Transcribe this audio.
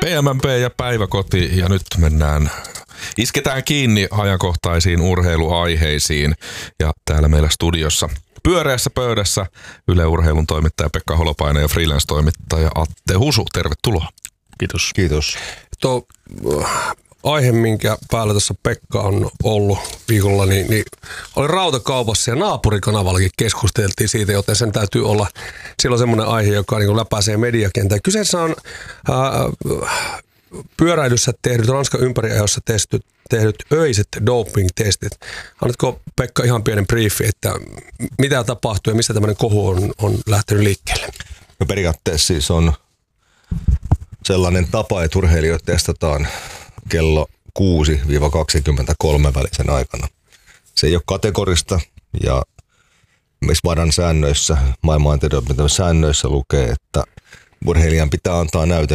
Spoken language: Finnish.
PMMP ja päiväkoti ja nyt isketään kiinni ajankohtaisiin urheiluaiheisiin ja täällä meillä studiossa pyöreässä pöydässä Yle Urheilun toimittaja Pekka Holopainen ja freelance-toimittaja Atte Husu. Tervetuloa. Kiitos. Kiitos. Tuo aihe, minkä päällä tässä Pekka on ollut viikolla, niin oli rautakaupassa ja naapurikanavallakin keskusteltiin siitä, joten sen täytyy olla silloin semmoinen aihe, joka niin läpäisee mediakentää. Kyseessä on pyöräilyssä tehdyt, Ranskan ympäriajossa tehdyt öiset doping-testit. Annatko Pekka ihan pienen briefi, että mitä tapahtuu ja mistä tämmöinen kohu on lähtenyt liikkeelle? No periaatteessa siis on sellainen tapa, että urheilijoita testataan kello 6-23 välisen aikana. Se ei ole kategorista ja WADAn säännöissä, maailman antidoping säännöissä lukee, että urheilijan pitää antaa näyte